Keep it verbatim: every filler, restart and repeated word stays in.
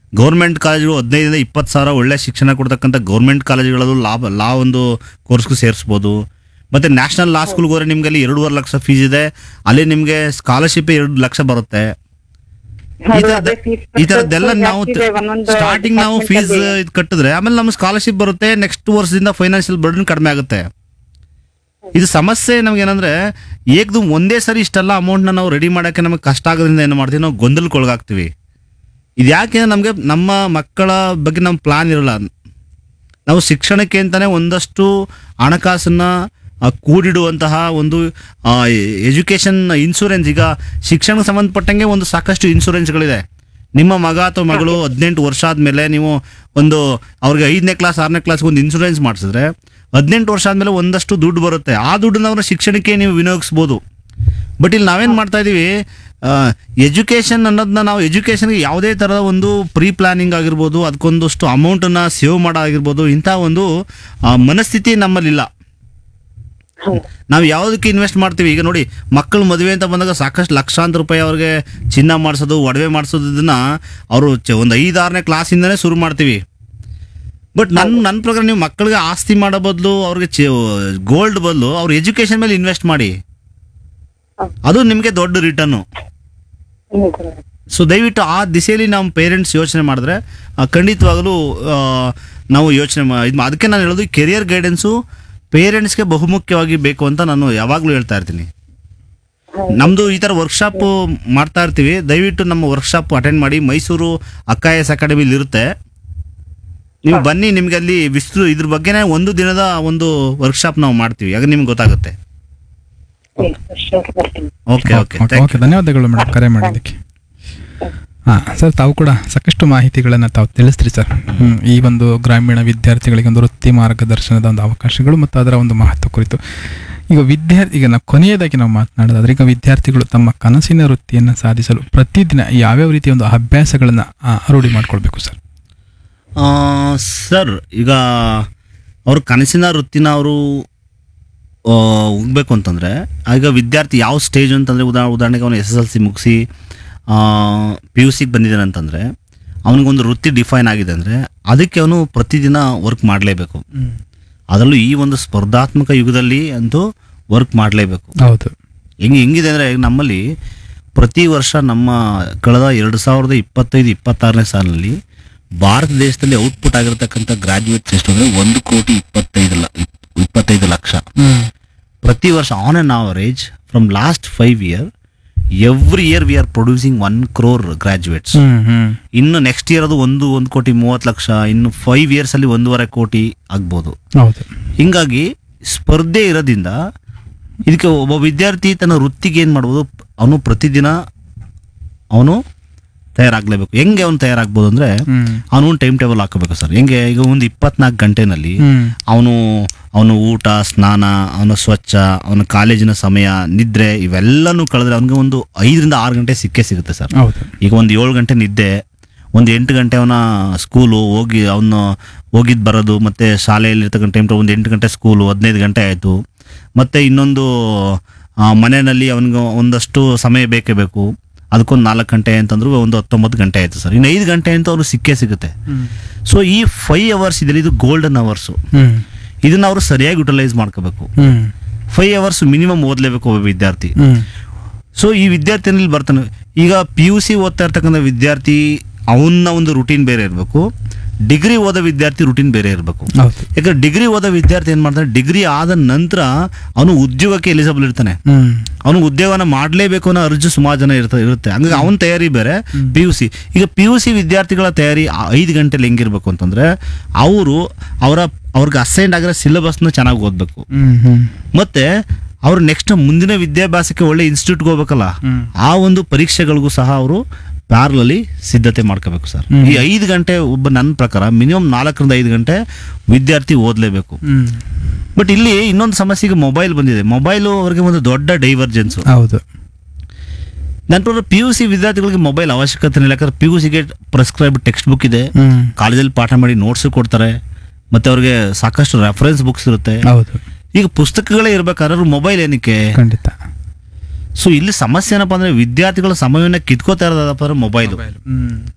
Government ಕಾಲೇಜುಗಳು ಹದಿನೈದರಿಂದ ಇಪ್ಪತ್ತು ಸಾವಿರ ಒಳ್ಳೆ ಶಿಕ್ಷಣ ಕೊಡ್ತಕ್ಕಂಥ ಗೌರ್ಮೆಂಟ್ ಕಾಲೇಜುಗಳಲ್ಲೂ ಲಾಭ ಲಾ ಒಂದು ಕೋರ್ಸ್ಗೂ ಸೇರಿಸ್ಬೋದು. ಮತ್ತು ನ್ಯಾಷನಲ್ ಲಾ ಸ್ಕೂಲ್ಗೆ ಹೋದ್ರೆ ನಿಮ್ಗೆ ಅಲ್ಲಿ ಎರಡೂವರೆ ಲಕ್ಷ ಫೀಸ್ ಇದೆ, ಅಲ್ಲಿ ನಿಮಗೆ ಸ್ಕಾಲರ್ಶಿಪ್ ಎರಡು ಲಕ್ಷ ಬರುತ್ತೆ. ಈ ಥರದ ಈ ಥರದ್ದೆಲ್ಲ ನಾವು ಸ್ಟಾರ್ಟಿಂಗ್ ನಾವು ಫೀಸ್ ಇದು ಕಟ್ಟಿದ್ರೆ ಆಮೇಲೆ ನಮ್ಗೆ ಸ್ಕಾಲರ್ಶಿಪ್ ಬರುತ್ತೆ. ನೆಕ್ಸ್ಟ್ ವರ್ಷದಿಂದ ಫೈನಾನ್ಷಿಯಲ್ ಬರ್ಡನ್ ಕಡಿಮೆ ಆಗುತ್ತೆ. ಇದು ಸಮಸ್ಯೆ ನಮ್ಗೆ ಏನಂದ್ರೆ ಏಕದು ಒಂದೇ ಸರಿ ಇಷ್ಟೆಲ್ಲ ಅಮೌಂಟ್ನ ನಾವು ರೆಡಿ ಮಾಡೋಕ್ಕೆ ನಮಗೆ ಕಷ್ಟ ಆಗೋದ್ರಿಂದ ಏನು ಮಾಡ್ತೀವಿ, ನಾವು ಗೊಂದಲಕ್ಕೊಳಗಾಗ್ತೀವಿ. ಇದು ಯಾಕೆ ನಮಗೆ ನಮ್ಮ ಮಕ್ಕಳ ಬಗ್ಗೆ ನಮ್ಮ ಪ್ಲಾನ್ ಇರಲ್ಲ. ನಾವು ಶಿಕ್ಷಣಕ್ಕೆ ಅಂತಾನೆ ಒಂದಷ್ಟು ಹಣಕಾಸನ್ನ ಕೂಡಿಡುವಂತಹ ಒಂದು ಎಜುಕೇಷನ್ ಇನ್ಶೂರೆನ್ಸ್, ಈಗ ಶಿಕ್ಷಣಕ್ಕೆ ಸಂಬಂಧಪಟ್ಟಂಗೆ ಒಂದು ಸಾಕಷ್ಟು ಇನ್ಶೂರೆನ್ಸ್ಗಳಿದೆ. ನಿಮ್ಮ ಮಗ ಅಥವಾ ಮಗಳು ಹದಿನೆಂಟು ವರ್ಷ ಆದಮೇಲೆ ನೀವು ಒಂದು ಅವ್ರಿಗೆ ಐದನೇ ಕ್ಲಾಸ್ ಆರನೇ ಕ್ಲಾಸ್ಗೆ ಒಂದು ಇನ್ಶೂರೆನ್ಸ್ ಮಾಡಿಸಿದ್ರೆ ಹದಿನೆಂಟು ವರ್ಷ ಆದಮೇಲೆ ಒಂದಷ್ಟು ದುಡ್ಡು ಬರುತ್ತೆ. ಆ ದುಡ್ಡನ್ನ ಅವರ ಶಿಕ್ಷಣಕ್ಕೆ ನೀವು ವಿನಿಯೋಗಿಸ್ಬೋದು. ಬಟ್ ಇಲ್ಲಿ ನಾವೇನು ಮಾಡ್ತಾ ಇದ್ದೀವಿ, ಎಜುಕೇಷನ್ ಅನ್ನೋದನ್ನ ನಾವು ಎಜುಕೇಷನ್ಗೆ ಯಾವುದೇ ಥರದ ಒಂದು ಪ್ರೀ ಪ್ಲಾನಿಂಗ್ ಆಗಿರ್ಬೋದು, ಅದಕ್ಕೊಂದಷ್ಟು ಅಮೌಂಟನ್ನು ಸೇವ್ ಮಾಡೋ ಆಗಿರ್ಬೋದು, ಇಂಥ ಒಂದು ಮನಸ್ಥಿತಿ ನಮ್ಮಲ್ಲಿಲ್ಲ. ನಾವು ಯಾವುದಕ್ಕೆ ಇನ್ವೆಸ್ಟ್ ಮಾಡ್ತೀವಿ, ಈಗ ನೋಡಿ ಮಕ್ಕಳು ಮದುವೆ ಅಂತ ಬಂದಾಗ ಸಾಕಷ್ಟು ಲಕ್ಷಾಂತರ ರೂಪಾಯಿ ಅವ್ರಿಗೆ ಚಿನ್ನ ಮಾಡಿಸೋದು, ಒಡವೆ ಮಾಡಿಸೋದು, ಇದನ್ನ ಅವರು ಒಂದು ಐದಾರನೇ ಕ್ಲಾಸಿಂದನೇ ಶುರು ಮಾಡ್ತೀವಿ. ಬಟ್ ನನ್ನ ನನ್ನ ಪ್ರಕಾರ ನೀವು ಮಕ್ಕಳಿಗೆ ಆಸ್ತಿ ಮಾಡೋ ಬದಲು ಅವ್ರಿಗೆ ಗೋಲ್ಡ್ ಬದಲು ಅವ್ರ ಎಜುಕೇಷನ್ ಮೇಲೆ ಇನ್ವೆಸ್ಟ್ ಮಾಡಿ, ಅದು ನಿಮಗೆ ದೊಡ್ಡ ರಿಟರ್ನು. ಸೊ ದಯವಿಟ್ಟು ಆ ದಿಸೆಯಲ್ಲಿ ನಮ್ಮ ಪೇರೆಂಟ್ಸ್ ಯೋಚನೆ ಮಾಡಿದ್ರೆ ಖಂಡಿತವಾಗಲೂ ನಾವು ಯೋಚನೆ ಇದು. ಅದಕ್ಕೆ ನಾನು ಹೇಳೋದು ಕೆರಿಯರ್ ಗೈಡೆನ್ಸು ಪೇರೆಂಟ್ಸ್ಗೆ ಬಹುಮುಖ್ಯವಾಗಿ ಬೇಕು ಅಂತ ನಾನು ಯಾವಾಗಲೂ ಹೇಳ್ತಾ ಇರ್ತೀನಿ. ನಮ್ಮದು ಈ ಥರ ವರ್ಕ್ಶಾಪ್ ಮಾಡ್ತಾ ಇರ್ತೀವಿ, ದಯವಿಟ್ಟು ನಮ್ಮ ವರ್ಕ್ಶಾಪ್ ಅಟೆಂಡ್ ಮಾಡಿ. ಮೈಸೂರು ಅಕ್ಕ ಎಸ್ ಅಕಾಡೆಮಿಲಿ ಇರುತ್ತೆ, ನೀವು ಬನ್ನಿ. ನಿಮ್ಗೆ ಅಲ್ಲಿ ವಿಸ್ತು ಇದ್ರ ಬಗ್ಗೆನೇ ಒಂದು ದಿನದ ಒಂದು ವರ್ಕ್ಶಾಪ್ ನಾವು ಮಾಡ್ತೀವಿ, ಆಗ ನಿಮ್ಗೆ ಗೊತ್ತಾಗುತ್ತೆ. ಓಕೆ ಓಕೆ ಓಕೆ ಧನ್ಯವಾದಗಳು ಮೇಡಮ್ ಕರೆ ಮಾಡಿದ್ದಕ್ಕೆ. ಹಾಂ ಸರ್, ತಾವು ಕೂಡ ಸಾಕಷ್ಟು ಮಾಹಿತಿಗಳನ್ನು ತಾವು ತಿಳಿಸ್ತೀರಿ ಸರ್. ಈ ಒಂದು ಗ್ರಾಮೀಣ ವಿದ್ಯಾರ್ಥಿಗಳಿಗೆ ಒಂದು ವೃತ್ತಿ ಮಾರ್ಗದರ್ಶನದ ಒಂದು ಅವಕಾಶಗಳು ಮತ್ತು ಅದರ ಒಂದು ಮಹತ್ವ ಕುರಿತು ಈಗ ವಿದ್ಯಾರ್ಥಿ ಈಗ ನಾವು ಕೊನೆಯದಾಗಿ ನಾವು ಮಾತನಾಡೋದಾದ್ರೆ, ಈಗ ವಿದ್ಯಾರ್ಥಿಗಳು ತಮ್ಮ ಕನಸಿನ ವೃತ್ತಿಯನ್ನು ಸಾಧಿಸಲು ಪ್ರತಿದಿನ ಯಾವ್ಯಾವ ರೀತಿಯ ಒಂದು ಅಭ್ಯಾಸಗಳನ್ನು ರೂಢಿ ಮಾಡ್ಕೊಳ್ಬೇಕು ಸರ್? ಸರ್, ಈಗ ಅವ್ರ ಕನಸಿನ ವೃತ್ತಿನ ಅವರು ಹೋಗ್ಬೇಕು ಅಂತಂದರೆ, ಈಗ ವಿದ್ಯಾರ್ಥಿ ಯಾವ ಸ್ಟೇಜ್ ಅಂತಂದರೆ, ಉದಾ ಉದಾಹರಣೆಗೆ ಅವನು ಎಸ್ ಎಸ್ ಎಲ್ ಸಿ ಮುಗಿಸಿ ಪಿ ಯು ಸಿಗೆ ಬಂದಿದ್ದಾನೆ ಅಂತಂದರೆ, ಅವನಿಗೊಂದು ವೃತ್ತಿ ಡಿಫೈನ್ ಆಗಿದೆ ಅಂದರೆ ಅದಕ್ಕೆ ಅವನು ಪ್ರತಿದಿನ ವರ್ಕ್ ಮಾಡಲೇಬೇಕು. ಅದರಲ್ಲೂ ಈ ಒಂದು ಸ್ಪರ್ಧಾತ್ಮಕ ಯುಗದಲ್ಲಿ ಅಂತೂ ವರ್ಕ್ ಮಾಡಲೇಬೇಕು. ಹೌದು. ಹೆಂಗೆ ಹೆಂಗಿದೆ ಅಂದರೆ, ನಮ್ಮಲ್ಲಿ ಪ್ರತಿ ವರ್ಷ ನಮ್ಮ ಕಳೆದ ಎರಡು ಸಾವಿರದ ಇಪ್ಪತ್ತೈದು ಇಪ್ಪತ್ತಾರನೇ ಸಾಲಿನಲ್ಲಿ ಭಾರತ ದೇಶದಲ್ಲಿ ಔಟ್ಪುಟ್ ಆಗಿರ್ತಕ್ಕಂಥ ಗ್ರಾಜ್ಯುಯೇಟ್ಸ್ ಎಷ್ಟು ಅಂದರೆ ಒಂದು ಕೋಟಿ ಇಪ್ಪತ್ತೈದು ಲ ಇಪ್ಪತ್ತೈದು ಲಕ್ಷ ಪ್ರತಿ ವರ್ಷ. On on average from last five year every year we are producing one crore graduates. ಇನ್ನು ನೆಕ್ಸ್ಟ್ ಇಯರ್ ಅದು ಒಂದು ಒಂದು ಕೋಟಿ ಮೂವತ್ತು ಲಕ್ಷ, ಇನ್ನು ಫೈವ್ ಇಯರ್ಸ್ ಅಲ್ಲಿ ಒಂದೂವರೆ ಕೋಟಿ ಆಗ್ಬೋದು. ಹಿಂಗಾಗಿ ಸ್ಪರ್ಧೆ ಇರೋದ್ರಿಂದ ಇದಕ್ಕೆ ಒಬ್ಬ ವಿದ್ಯಾರ್ಥಿ ತನ್ನ ವೃತ್ತಿಗೆ ಏನು ಮಾಡ್ಬೋದು, ಅವನು ಪ್ರತಿದಿನ ಅವನು ತಯಾರಾಗಲೇಬೇಕು. ಹೆಂಗೆ ಅವನು ತಯಾರಾಗ್ಬೋದು ಅಂದರೆ, ಅವನು ಒಂದು ಟೈಮ್ ಟೇಬಲ್ ಹಾಕೋಬೇಕು ಸರ್. ಹೆಂಗೆ ಈಗ ಒಂದು ಇಪ್ಪತ್ನಾಲ್ಕು ಗಂಟೆನಲ್ಲಿ ಅವನು ಅವನು ಊಟ, ಸ್ನಾನ, ಅವನ ಸ್ವಚ್ಛ, ಅವನ ಕಾಲೇಜಿನ ಸಮಯ, ನಿದ್ರೆ ಇವೆಲ್ಲನೂ ಕಳೆದ್ರೆ ಅವನಿಗೆ ಒಂದು ಐದರಿಂದ ಆರು ಗಂಟೆ ಸಿಕ್ಕೇ ಸಿಗುತ್ತೆ ಸರ್. ಈಗ ಒಂದು ಏಳು ಗಂಟೆ ನಿದ್ದೆ, ಒಂದು ಎಂಟು ಗಂಟೆ ಅವನ ಸ್ಕೂಲು ಹೋಗಿ ಅವನು ಹೋಗಿದ್ದು ಬರೋದು, ಮತ್ತು ಶಾಲೆಯಲ್ಲಿರ್ತಕ್ಕಂಥ ಟೈಮ್ ಟೇಬಲ್ ಒಂದು ಎಂಟು ಗಂಟೆ ಸ್ಕೂಲು, ಹದಿನೈದು ಗಂಟೆ ಆಯಿತು. ಮತ್ತು ಇನ್ನೊಂದು ಮನೆಯಲ್ಲಿ ಅವನಿಗೆ ಒಂದಷ್ಟು ಸಮಯ ಬೇಕೇ ಬೇಕು, ಅದಕ್ಕೊಂದು ನಾಲ್ಕು ಗಂಟೆ ಅಂತಂದ್ರೂ ಒಂದು ಹತ್ತೊಂಬತ್ತು ಗಂಟೆ ಆಯಿತು ಸರ್. ಇನ್ನು ಐದು ಗಂಟೆ ಅಂತ ಅವ್ರು ಸಿಕ್ಕೇ ಸಿಗುತ್ತೆ. ಸೊ ಈ ಫೈವ್ ಅವರ್ಸ್ ಇದೆಯಲ್ಲ, ಇದು ಗೋಲ್ಡನ್ ಅವರ್ಸು. ಇದನ್ನ ಅವರು ಸರಿಯಾಗಿ ಯುಟಿಲೈಸ್ ಮಾಡ್ಕೋಬೇಕು. ಫೈವ್ ಅವರ್ಸ್ ಮಿನಿಮಮ್ ಓದಲೇಬೇಕು ಒಬ್ಬ ವಿದ್ಯಾರ್ಥಿ. ಸೊ ಈ ವಿದ್ಯಾರ್ಥಿನಲ್ಲಿ ಬರ್ತಾನೆ, ಈಗ ಪಿ ಯು ಸಿ ಓದ್ತಾ ಇರ್ತಕ್ಕಂಥ ವಿದ್ಯಾರ್ಥಿ ಅವನ್ನ ಒಂದು ರುಟೀನ್ ಬೇರೆ ಇರಬೇಕು, ಡಿಗ್ರಿ ಓದೋ ವಿದ್ಯಾರ್ಥಿ ರುಟೀನ್ ಬೇರೆ ಇರಬೇಕು. ಯಾಕಂದ್ರೆ ಡಿಗ್ರಿ ಓದೋ ವಿದ್ಯಾರ್ಥಿ ಏನ್ ಮಾಡ್ತಾನೆ, ಡಿಗ್ರಿ ಆದ ನಂತರ ಅವನು ಉದ್ಯೋಗಕ್ಕೆ ಎಲಿಜಿಬಲ್ ಇರ್ತಾನೆ, ಅವನು ಉದ್ಯೋಗನ ಮಾಡಲೇಬೇಕು ಅನ್ನೋ ಅರ್ಜು ಸುಮಾರು ಜನ ಇರ್ತ ಇರುತ್ತೆ ಹಂಗಾಗಿ ಅವನ ತಯಾರಿ ಬೇರೆ. ಪಿ ಯು ಸಿ ಈಗ ಪಿ ಯು ಸಿ ವಿದ್ಯಾರ್ಥಿಗಳ ತಯಾರಿ ಐದು ಗಂಟೆಲಿ ಹೆಂಗಿರ್ಬೇಕು ಅಂತಂದ್ರೆ, ಅವರು ಅವರ ಅವ್ರಿಗೆ ಅಸೈನ್ಡ್ ಆಗಿರೋ ಸಿಲೆಬಸ್ನ ಚೆನ್ನಾಗಿ ಓದಬೇಕು, ಮತ್ತೆ ಅವ್ರು ನೆಕ್ಸ್ಟ್ ಮುಂದಿನ ವಿದ್ಯಾಭ್ಯಾಸಕ್ಕೆ ಒಳ್ಳೆ ಇನ್ಸ್ಟಿಟ್ಯೂಟ್ಗೆ ಹೋಗ್ಬೇಕಲ್ಲ, ಆ ಒಂದು ಪರೀಕ್ಷೆಗಳಿಗೂ ಸಹ ಅವರು ಪ್ಯಾರಲಲ್ಲಿ ಸಿದ್ಧತೆ ಮಾಡ್ಕೋಬೇಕು ಸರ್. ಈ ಐದು ಗಂಟೆ ಒಬ್ಬ ನನ್ನ ಪ್ರಕಾರ ಮಿನಿಮಮ್ ನಾಲ್ಕರಿಂದ ಐದು ಗಂಟೆ ವಿದ್ಯಾರ್ಥಿ ಓದಲೇಬೇಕು. ಬಟ್ ಇಲ್ಲಿ ಇನ್ನೊಂದು ಸಮಸ್ಯೆಗೆ ಮೊಬೈಲ್ ಬಂದಿದೆ. ಮೊಬೈಲು ಅವ್ರಿಗೆ ಒಂದು ದೊಡ್ಡ ಡೈವರ್ಜೆನ್ಸ್. ಹೌದು. ನನ್ನ ಪ್ರಕಾರ ಪಿ ಯು ಸಿ ವಿದ್ಯಾರ್ಥಿಗಳಿಗೆ ಮೊಬೈಲ್ ಅವಶ್ಯಕತೆ ಇಲ್ಲ. ಯಾಕಂದ್ರೆ ಪಿ ಯು ಸಿಗೆ ಪ್ರಿಸ್ಕ್ರೈಬ್ ಟೆಕ್ಸ್ಟ್ ಬುಕ್ ಇದೆ, ಕಾಲೇಜಲ್ಲಿ ಪಾಠ ಮಾಡಿ ನೋಟ್ಸ್ ಕೊಡ್ತಾರೆ, ಮತ್ತೆ ಅವ್ರಿಗೆ ಸಾಕಷ್ಟು ರೆಫರೆನ್ಸ್ ಬುಕ್ಸ್ ಇರುತ್ತೆ. ಈಗ ಪುಸ್ತಕಗಳೇ ಇರ್ಬೇಕಾದ್ರೆ ಮೊಬೈಲ್ ಏನಕ್ಕೆ? ಖಂಡಿತ. ಸೊ ಇಲ್ಲಿ ಸಮಸ್ಯೆ ಏನಪ್ಪಾ ಅಂದ್ರೆ, ವಿದ್ಯಾರ್ಥಿಗಳ ಸಮಯವನ್ನು ಕಿತ್ಕೋತಾ ಇರೋದಪ್ಪ ಅಂದ್ರೆ ಮೊಬೈಲು.